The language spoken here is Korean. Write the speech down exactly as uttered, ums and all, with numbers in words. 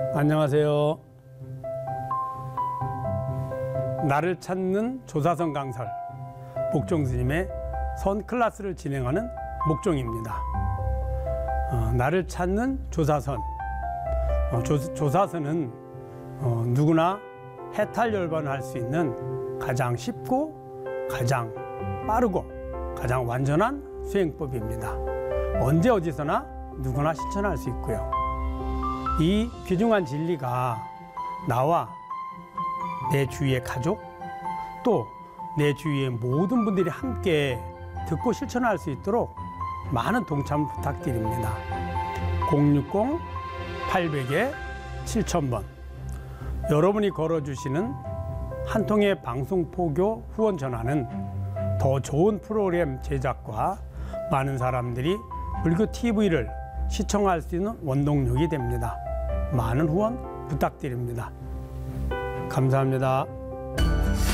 안녕하세요. 나를 찾는 조사선 강설 목종 스님의 선 클래스를 진행하는 목종입니다. 어, 나를 찾는 조사선. 어, 조, 조사선은 어, 누구나 해탈 열반을 할 수 있는 가장 쉽고 가장 빠르고 가장 완전한 수행법입니다. 언제 어디서나 누구나 실천할 수 있고요. 이 귀중한 진리가 나와 내 주위의 가족 또 내 주위의 모든 분들이 함께 듣고 실천할 수 있도록 많은 동참을 부탁드립니다. 공육공 팔백 칠천 번 여러분이 걸어주시는 한 통의 방송포교 후원 전화는 더 좋은 프로그램 제작과 많은 사람들이 불교 티비를 시청할 수 있는 원동력이 됩니다. 많은 후원 부탁드립니다. 감사합니다.